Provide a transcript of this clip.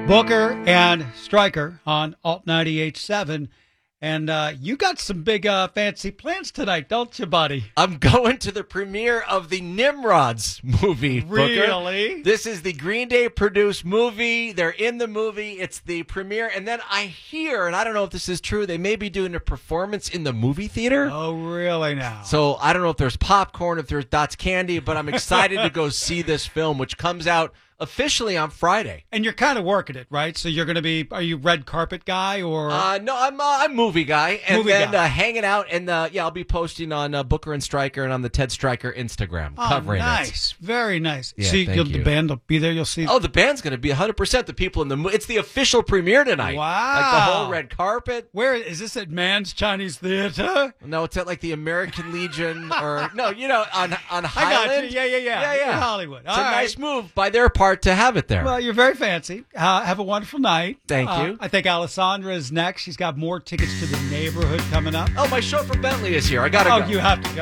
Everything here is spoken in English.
Booker and Stryker on Alt 98.7. And you got some big fancy plans tonight, don't you, buddy? I'm going to the premiere of the Nimrods movie, Booker. Really? This is the Green Day produced movie. They're in the movie. It's the premiere. And then I hear, and I don't know if this is true, they may be doing a performance in the movie theater. Oh, really now? So I don't know if there's popcorn, if there's Dots candy, but I'm excited to go see this film, which comes out officially on Friday. And you're kind of working it, right? So you're going to be, are you red carpet guy or? No, I'm movie guy. And Movie then guy. Hanging out. And yeah, I'll be posting on Booker and Stryker and on the Ted Stryker Instagram covering nice. Very nice. Yeah, So thank the you. band will be there. You'll see. Oh, the band's going to be 100% the people in the movie. It's the official premiere tonight. Wow. Like the whole red carpet. Where is this at Man's Chinese Theater? No, it's at like the American Legion or, no, on I got Highland. you. Yeah. In Hollywood. It's a nice move by their part to have it there. Well, you're very fancy. Have a wonderful night. Thank you. I think Alessandra is next. She's got more tickets to the neighborhood coming up. Oh, my chauffeur Bentley is here. I got to go. Oh, you have to go.